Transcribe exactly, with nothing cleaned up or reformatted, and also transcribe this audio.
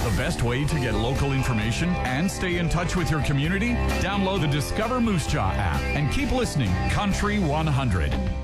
The best way to get local information and stay in touch with your community? Download the Discover Moose Jaw app and keep listening Country one hundred.